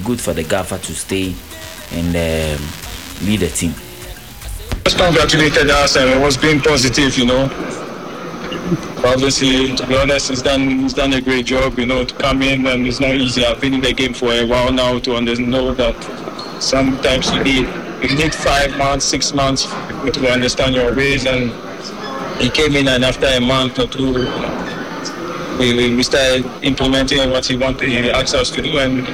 good for the gaffer to stay and lead the team. Just congratulated us and it was being positive, Obviously, to be honest, he's done a great job, to come in, and it's not easy. I've been in the game for a while now to know that sometimes you need 5 months, 6 months to understand your ways. And he came in, and after a month or two, we started implementing what he asked us to do, and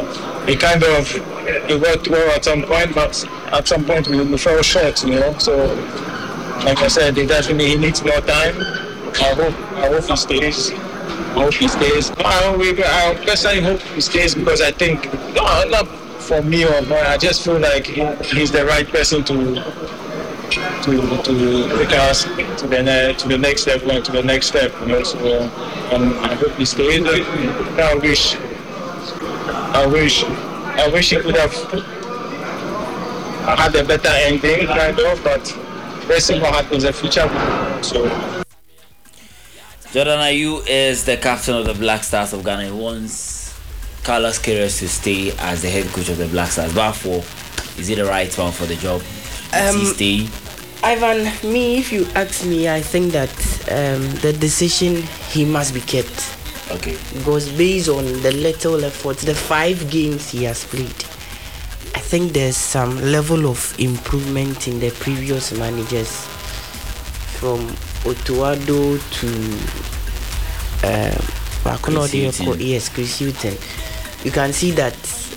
it worked well at some point, but at some point we fell short, So, like I said, he needs more time. I hope he stays. I personally hope he stays because I think, not for me or more, I just feel like he's the right person to take us to the next level and to the next step. So I hope he stays. I wish he could have had a better ending, but let's see what happens in the future. So. Jordan Ayew is the captain of the Black Stars of Ghana. He wants Carlos Queiroz to stay as the head coach of the Black Stars. Therefore, is he the right one for the job? Does he stay? Ivan, if you ask me, I think that the decision, he must be kept. Okay. Because based on the little effort, the 5 games he has played, I think there's some level of improvement in the previous managers from Otuado to Chris Hughton. You can see that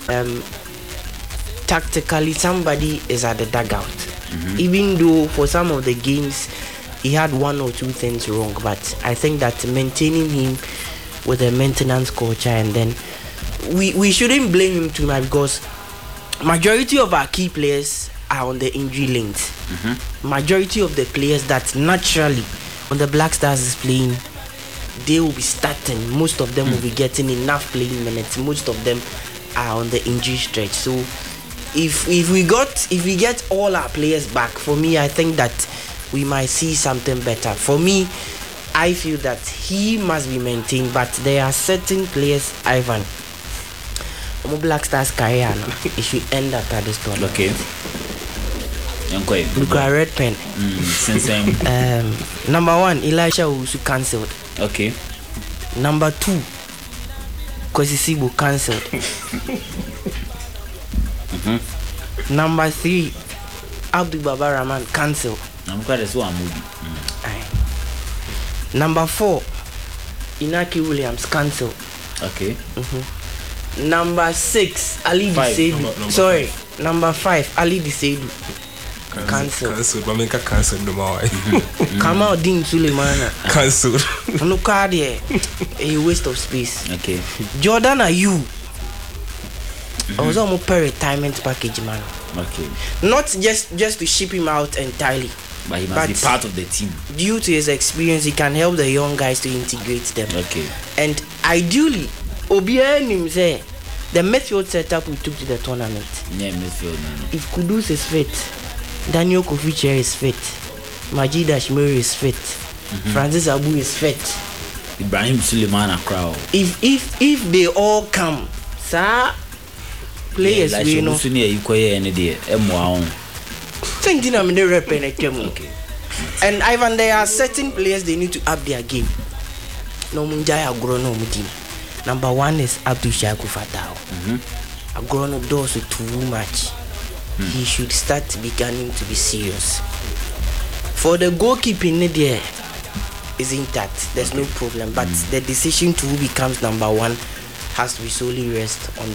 tactically somebody is at the dugout. Even though for some of the games he had 1 or 2 things wrong, but I think that maintaining him with a maintenance culture, and then we shouldn't blame him too much because majority of our key players are on the injury list. Majority of the players that naturally when the Black Stars is playing, they will be starting. Most of them will be getting enough playing minutes. Most of them are on the injury stretch. So if we get all our players back, for me, I think that we might see something better. For me, I feel that he must be maintained, but there are certain players, Ivan, Black Stars career, it should end at this tournament. Okay. Look at red pen. Number 1, Elisha Owusu cancelled. Okay. Number 2, Kwesi cancelled. Number 3, Abdul Baba Rahman cancelled. Number 4, Inaki Williams cancelled. Okay. Number 6, Ali Diseidu. Sorry, number 5, Ali Diseidu. Cancel. Cancel no more. Kamaldeen Sulemana. Cancel. Look at it. A waste of space. Okay. Jordan Ayew. I was almost per retirement package, man. Okay. Not just to ship him out entirely, but he must be part of the team. Due to his experience, he can help the young guys to integrate them. Okay. And ideally, Obianim say the midfield setup we took to the tournament. Yeah, midfield. If Kudus is fit, Daniel Koficha is fit, Majid Ashmeri is fit, Francis Abu is fit, Ibrahim Suleiman crowd. If they all come, sir, players we know. Okay. And Ivan, there are certain players they need to up their game. No Munjaya Agrono Mudim. Number 1 is Abdul Shaku Fatao. Agrono does too much. He should start beginning to be serious. For the goalkeeping there is intact. There's no problem. But the decision to who becomes number 1 has to be solely rest on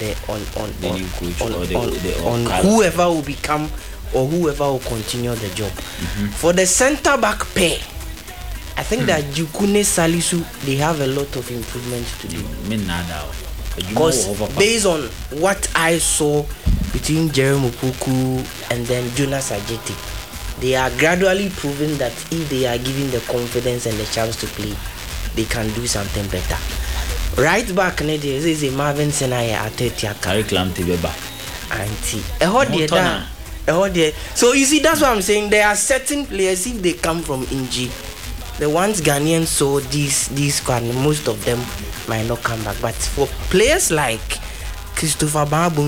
whoever will become or whoever will continue the job. For the centre back pair, I think that Jukune Salisu, they have a lot of improvement to do. Because based on what I saw between Jeremy Opoku and then Jonas Ajeti, they are gradually proving that if they are given the confidence and the chance to play, they can do something better. Right back, there is a Marvin Senaya Atetia. Curriculum Tibeba. So you see, that's what I'm saying. There are certain players, if they come from Inji, the ones Ghanaians saw this squad, most of them might not come back. But for players like Christopher Babu,